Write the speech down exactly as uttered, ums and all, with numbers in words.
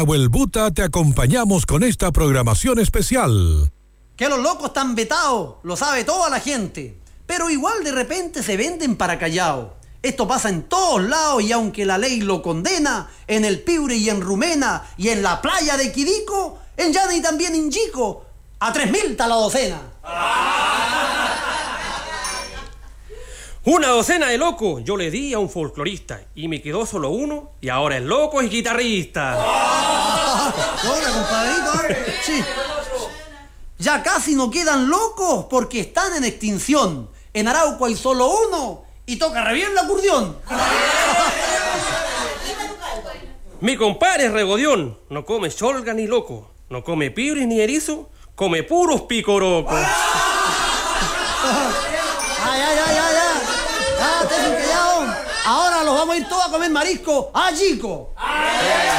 Buta te acompañamos con esta programación especial. Que los locos están vetados, lo sabe toda la gente, pero igual de repente se venden para callao. Esto pasa en todos lados y aunque la ley lo condena, en el Piure y en Rumena y en la playa de Quirico, en Llana y también en Chico, a tres mil ta la docena. Una docena de locos yo le di a un folclorista y me quedó solo uno y ahora es loco y guitarrista. Hola, compadrito. Sí. Ya casi no quedan locos porque están en extinción. En Arauco hay solo uno y toca re bien el acordeón. Mi compadre es regodión, no come cholga ni loco, no come pibres ni erizo, come puros picorocos. Ay, ay, ay, ay, ay. Ah, ten cuidado. Ahora los vamos a ir todos a comer marisco a Chico.